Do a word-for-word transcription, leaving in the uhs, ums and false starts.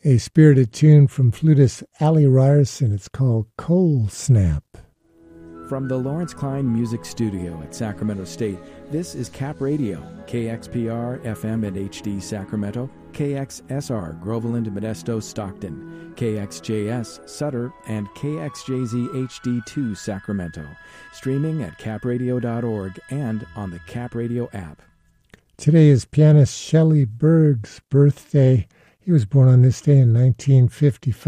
a spirited tune from flutist Allie Ryerson. It's called Cold Snap. From the Lawrence Klein Music Studio at Sacramento State, this is Cap Radio, K X P R, F M and H D Sacramento, K X S R, Groveland, Modesto, Stockton, K X J S, Sutter, and K X J Z H D two, Sacramento. Streaming at cap radio dot org and on the Cap Radio app. Today is pianist Shelley Berg's birthday. He was born on this day in nineteen fifty-five.